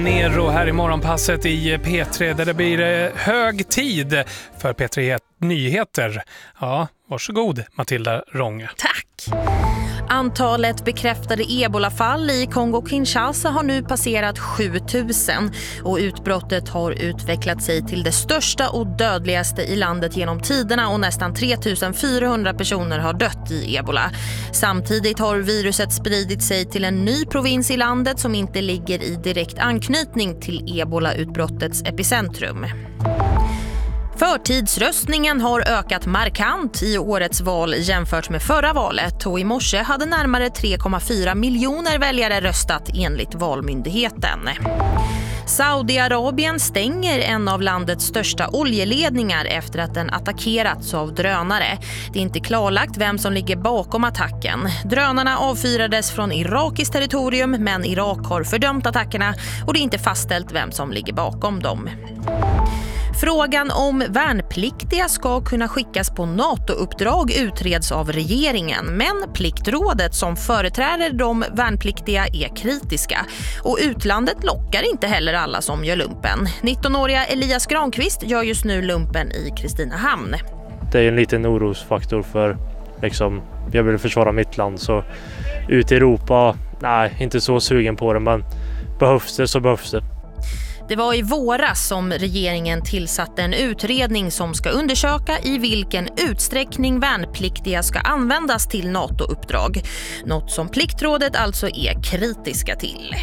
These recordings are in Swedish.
Nero här i morgonpasset i P3 där det blir hög tid för P3 Nyheter. Ja, varsågod Matilda Rånge. Tack! Antalet bekräftade ebolafall i Kongo-Kinshasa har nu passerat 7000 och utbrottet har utvecklat sig till det största och dödligaste i landet genom tiderna och nästan 3400 personer har dött i ebola. Samtidigt har viruset spridit sig till en ny provins i landet som inte ligger i direkt anknytning till ebola-utbrottets epicentrum. Förtidsröstningen har ökat markant i årets val jämfört med förra valet och i morse hade närmare 3,4 miljoner väljare röstat enligt Valmyndigheten. Saudiarabien stänger en av landets största oljeledningar efter att den attackerats av drönare. Det är inte klarlagt vem som ligger bakom attacken. Drönarna avfyrades från irakiskt territorium men Irak har fördömt attackerna och det är inte fastställt vem som ligger bakom dem. Frågan om värnpliktiga ska kunna skickas på NATO-uppdrag utreds av regeringen, men Pliktrådet som företräder de värnpliktiga är kritiska. Och utlandet lockar inte heller alla som gör lumpen. 19-åriga Elias Granqvist gör just nu lumpen i Kristinehamn. Det är en liten orosfaktor för jag vill försvara mitt land, så ut i Europa, nej, inte så sugen på det, men behövs det så behövs det. Det var i våras som regeringen tillsatte en utredning som ska undersöka i vilken utsträckning värnpliktiga ska användas till NATO-uppdrag. Något som Pliktrådet alltså är kritiska till.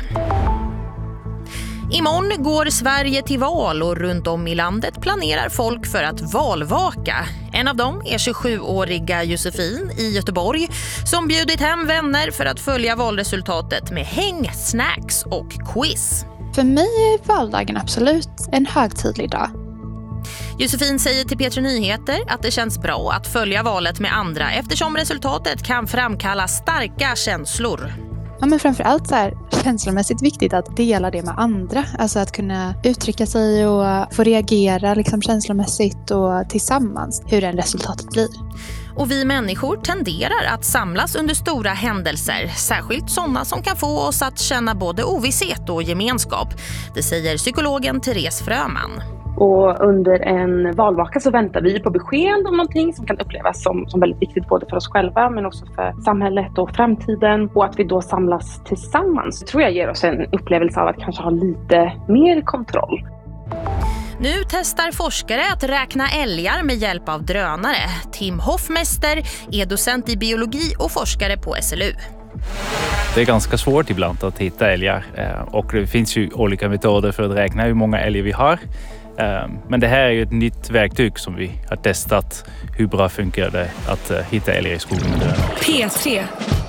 Imorgon går Sverige till val och runt om i landet planerar folk för att valvaka. En av dem är 27-åriga Josefin i Göteborg som bjudit hem vänner för att följa valresultatet med häng, snacks och quiz. För mig är valdagen absolut en högtidlig dag. Josefin säger till P3 Nyheter att det känns bra att följa valet med andra eftersom resultatet kan framkalla starka känslor. Ja, men framförallt så här, känslomässigt viktigt att dela det med andra. Alltså att kunna uttrycka sig och få reagera känslomässigt och tillsammans hur den resultatet blir. Och vi människor tenderar att samlas under stora händelser, särskilt sådana som kan få oss att känna både ovisshet och gemenskap. Det säger psykologen Therese Fröman. Och under en valvaka så väntar vi på besked om någonting som kan upplevas som väldigt viktigt både för oss själva men också för samhället och framtiden. Och att vi då samlas tillsammans tror jag ger oss en upplevelse av att kanske ha lite mer kontroll. Nu testar forskare att räkna älgar med hjälp av drönare. Tim Hoffmester är docent i biologi och forskare på SLU. Det är ganska svårt ibland att hitta älgar och det finns ju olika metoder för att räkna hur många älgar vi har. Men det här är ju ett nytt verktyg som vi har testat. Hur bra funkar det att hitta älgar i skogen med drönare? P3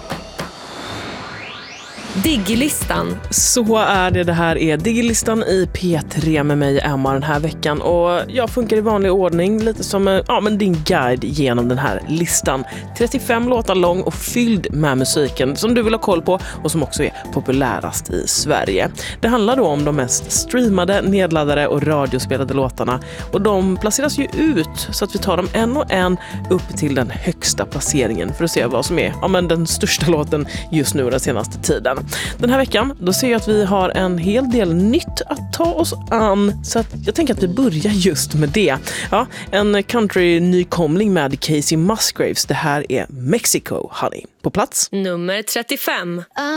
Digilistan. Så är det här är Digilistan i P3 med mig Emma den här veckan och jag funkar i vanlig ordning lite som din guide genom den här listan. 35 låtar lång och fylld med musiken som du vill ha koll på och som också är populärast i Sverige. Det handlar då om de mest streamade, nedladdade och radiospelade låtarna och de placeras ju ut så att vi tar dem en och en upp till den högsta placeringen för att se vad som är den största låten just nu den senaste tiden. Den här veckan, då ser jag att vi har en hel del nytt att ta oss an så att jag tänker att vi börjar just med det. Ja, en country-nykomling med Casey Musgraves. Det här är Mexico, honey. På plats nummer 35.